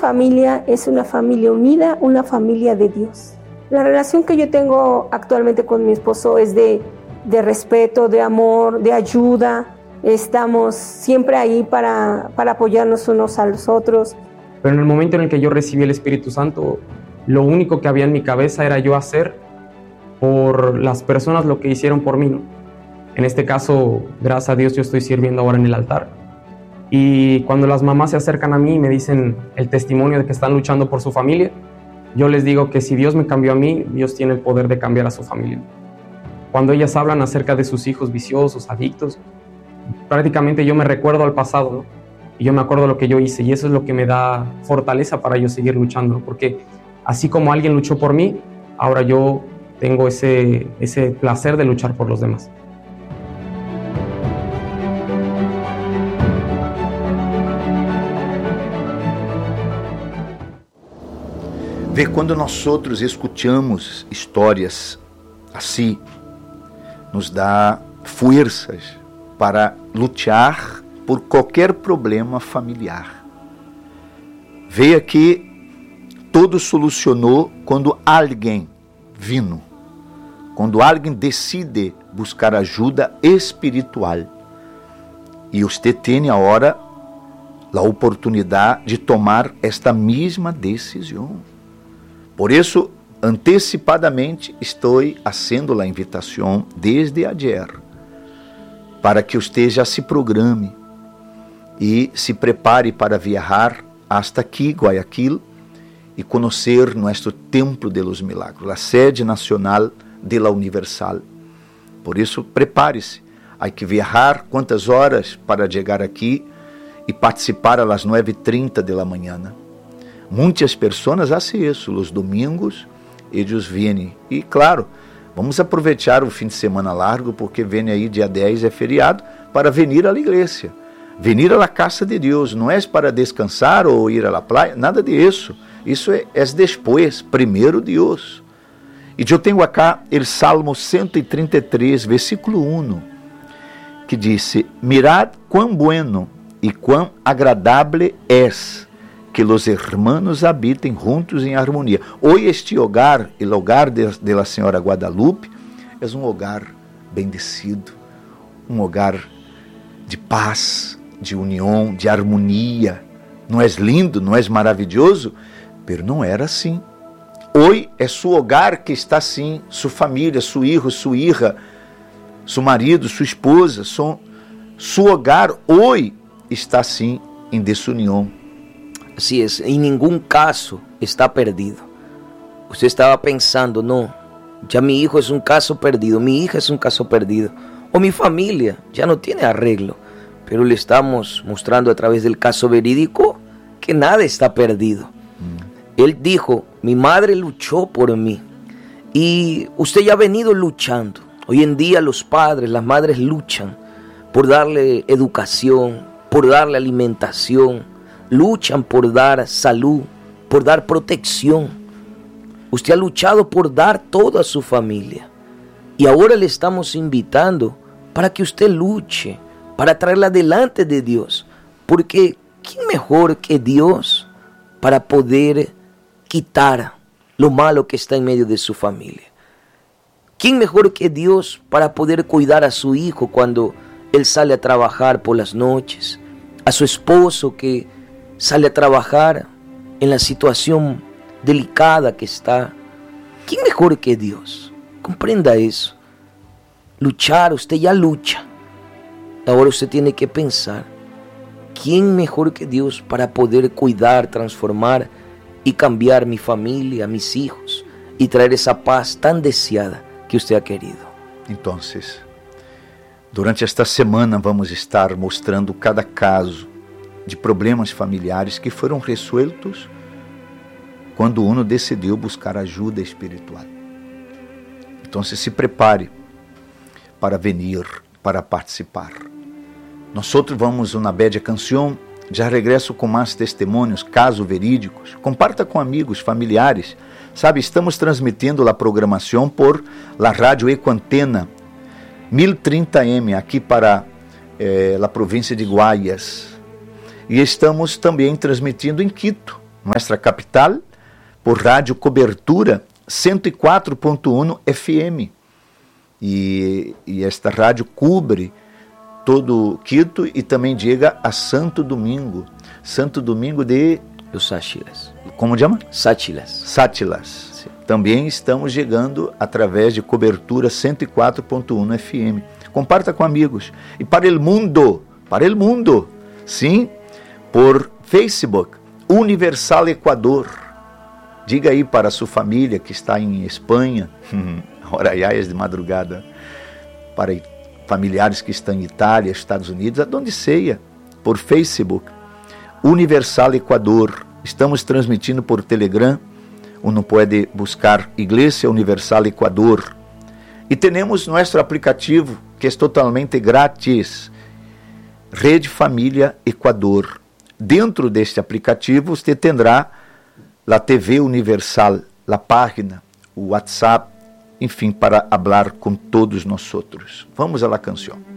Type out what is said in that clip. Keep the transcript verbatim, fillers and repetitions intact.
familia es una familia unida, una familia de Dios. La relación que yo tengo actualmente con mi esposo es de, de respeto, de amor, de ayuda. Estamos siempre ahí para, para apoyarnos unos a los otros. Pero en el momento en el que yo recibí el Espíritu Santo, lo único que había en mi cabeza era yo hacer por las personas lo que hicieron por mí, ¿no? En este caso, gracias a Dios, yo estoy sirviendo ahora en el altar. Y cuando las mamás se acercan a mí y me dicen el testimonio de que están luchando por su familia, yo les digo que si Dios me cambió a mí, Dios tiene el poder de cambiar a su familia. Cuando ellas hablan acerca de sus hijos viciosos, adictos, prácticamente yo me recuerdo al pasado, ¿no? Y yo me acuerdo lo que yo hice, y eso es lo que me da fortaleza para yo seguir luchando, porque así como alguien luchó por mí, ahora yo tengo ese, ese placer de luchar por los demás. Ver quando nós outros escutamos histórias assim, nos dá forças para lutar por qualquer problema familiar. Veja que tudo solucionou quando alguém vino, quando alguém decide buscar ajuda espiritual. E você tem agora a oportunidade de tomar esta mesma decisão. Por isso, antecipadamente, estou fazendo a invitação desde ayer, para que você já se programe e se prepare para viajar hasta aqui, Guayaquil, e conhecer nosso Templo de los Milagros, a sede nacional de la Universal. Por isso, prepare-se. Há que viajar quantas horas para chegar aqui e participar às nove e trinta da manhã. Muitas pessoas fazem isso, os domingos eles vêm. E claro, vamos aproveitar o fim de semana largo, porque vem aí dia dez, é feriado, para vir à igreja. Venir à casa de Deus, não é para descansar ou ir à praia, nada disso. Isso é, é depois, primeiro Deus. E eu tenho acá o Salmo cento e trinta e três, versículo um, que diz: Mirad quão bueno e quão agradável es que os hermanos habitem juntos em harmonia. Hoje este hogar, o hogar de, de la Senhora Guadalupe, é um hogar bendecido, um hogar de paz, de união, de harmonia. Não é lindo, não é maravilhoso? Mas não era assim. Hoje é seu hogar que está assim, sua família, seu filho, sua hija, seu marido, sua esposa, seu, seu hogar hoje está assim em desunião. Así es, en ningún caso está perdido. Usted estaba pensando, no, ya mi hijo es un caso perdido, mi hija es un caso perdido, o mi familia ya no tiene arreglo, pero le estamos mostrando a través del caso verídico que nada está perdido. Mm. Él dijo, mi madre luchó por mí, y usted ya ha venido luchando. Hoy en día los padres, las madres luchan por darle educación, por darle alimentación, luchan por dar salud, por dar protección. Usted ha luchado por dar todo a su familia. Y ahora le estamos invitando para que usted luche, para traerla delante de Dios. Porque ¿quién mejor que Dios para poder quitar lo malo que está en medio de su familia? ¿Quién mejor que Dios para poder cuidar a su hijo cuando él sale a trabajar por las noches? A su esposo que sale a trabajar en la situación delicada que está. ¿Quién mejor que Dios? Comprenda eso. Luchar, usted ya lucha. Ahora usted tiene que pensar, ¿quién mejor que Dios para poder cuidar, transformar y cambiar mi familia, mis hijos y traer esa paz tan deseada que usted ha querido? Entonces, durante esta semana vamos estar mostrando cada caso de problemas familiares que foram resueltos quando uno decidiu buscar ajuda espiritual. Então, se prepare para venir, para participar. Nós vamos uma bela canção, já regresso com mais testemunhos, casos verídicos. Comparta com amigos, familiares. Sabe, estamos transmitindo a programação por la Rádio Ecoantena mil e trinta M, aqui para eh, a província de Guayas. E estamos também transmitindo em Quito, nossa capital, por rádio cobertura cento e quatro ponto um F M. E, e esta rádio cobre todo Quito e também chega a Santo Domingo. Santo Domingo de... Os Sátilas. Como chama? Sátilas. Sátilas. Sim. Também estamos chegando através de cobertura cento e quatro ponto um F M. Comparta com amigos. E para o mundo, para o mundo, sim, por Facebook, Universal Equador. Diga aí para a sua família que está em Espanha, horaiais de madrugada, para familiares que estão em Itália, Estados Unidos, aonde seja, por Facebook, Universal Equador. Estamos transmitindo por Telegram, uno pode buscar Igreja Universal Equador. E temos nosso aplicativo, que é totalmente grátis, Rede Família Equador. Dentro deste aplicativo, você terá a T V Universal, a página, o WhatsApp, enfim, para falar com todos nós outros. Vamos à canção.